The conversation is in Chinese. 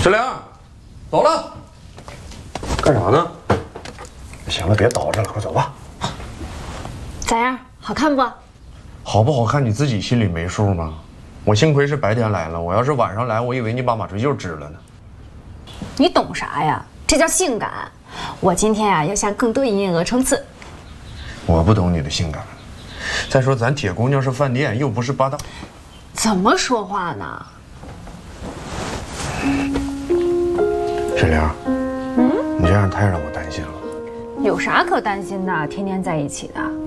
志玲，走了。干啥呢？行了，别叨着了，快走吧。 咋样？好看不？ 好不好看你自己心里没数吗？我幸亏是白天来了，我要是晚上来，我以为你把马锤臼支了呢。 你懂啥呀？这叫性感。我今天呀，要向更多营业额冲刺。 我不懂你的性感。再说咱铁姑娘是饭店，又不是八大。 怎么说话呢？ 志玲，你这样太让我担心了。 有啥可担心的？天天在一起的。